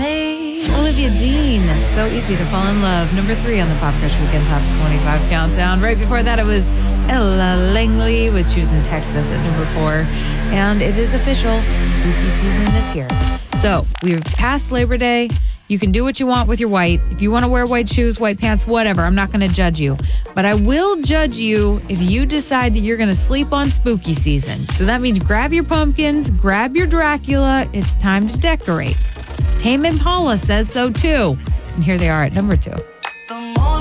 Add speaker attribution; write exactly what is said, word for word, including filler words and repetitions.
Speaker 1: me.
Speaker 2: Olivia Dean, So Easy to Fall in Love. Number three on the Pop Crush Weekend Top twenty-five Countdown. Right before that, it was Ella Langley with Choosing Texas at number four. And it is official. Spooky season is here. So we've passed Labor Day. You can do what you want with your white. If you want to wear white shoes, white pants, whatever, I'm not going to judge you. But I will judge you if you decide that you're going to sleep on spooky season. So that means grab your pumpkins, grab your Dracula. It's time to decorate. Tame Impala says so too. And here they are at number two.